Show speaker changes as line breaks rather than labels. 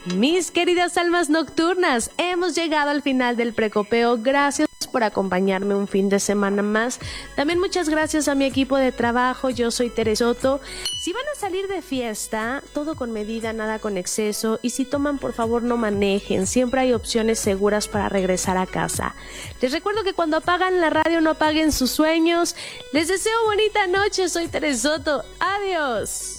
Mis queridas almas nocturnas, hemos llegado al final del precopeo. Gracias por acompañarme un fin de semana más. También muchas gracias a mi equipo de trabajo. Yo soy Tere Soto. Si van a salir de fiesta, todo con medida, nada con exceso. Y si toman, por favor, no manejen. Siempre hay opciones seguras para regresar a casa. Les recuerdo que cuando apagan la radio no apaguen sus sueños. Les deseo bonita noche. Soy Tere Soto. Adiós.